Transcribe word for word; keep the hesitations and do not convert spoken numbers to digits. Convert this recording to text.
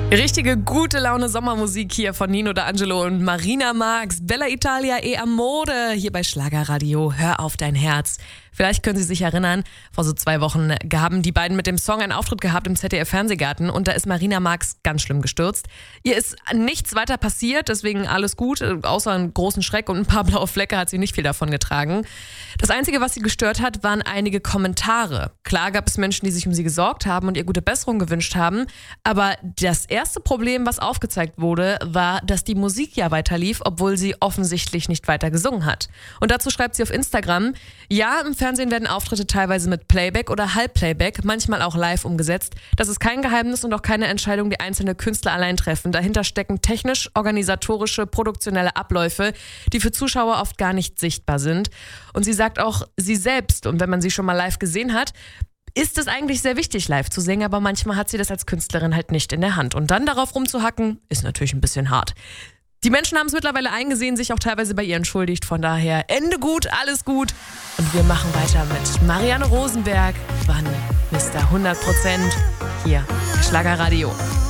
Richtige gute Laune Sommermusik hier von Nino D'Angelo und Marina Marx. Bella Italia e Amore hier bei Schlagerradio. Hör auf dein Herz. Vielleicht können Sie sich erinnern, vor so zwei Wochen haben die beiden mit dem Song einen Auftritt gehabt im Z D F-Fernsehgarten und da ist Marina Marx ganz schlimm gestürzt. Ihr ist nichts weiter passiert, deswegen alles gut, außer einen großen Schreck und ein paar blaue Flecke hat sie nicht viel davon getragen. Das Einzige, was sie gestört hat, waren einige Kommentare. Klar gab es Menschen, die sich um sie gesorgt haben und ihr gute Besserung gewünscht haben, aber das erste Problem, was aufgezeigt wurde, war, dass die Musik ja weiter lief, obwohl sie offensichtlich nicht weiter gesungen hat. Und dazu schreibt sie auf Instagram: Ja, im Fernsehen werden Auftritte teilweise mit Playback oder Halbplayback, manchmal auch live umgesetzt. Das ist kein Geheimnis und auch keine Entscheidung, die einzelne Künstler allein treffen. Dahinter stecken technisch-organisatorische, produktionelle Abläufe, die für Zuschauer oft gar nicht sichtbar sind. Und sie sagt auch, sie selbst, und wenn man sie schon mal live gesehen hat, ist es eigentlich sehr wichtig, live zu singen, aber manchmal hat sie das als Künstlerin halt nicht in der Hand. Und dann darauf rumzuhacken, ist natürlich ein bisschen hart. Die Menschen haben es mittlerweile eingesehen, sich auch teilweise bei ihr entschuldigt. Von daher Ende gut, alles gut. Und wir machen weiter mit Marianne Rosenberg. Wann? Mister hundert Prozent hier bei Schlagerradio.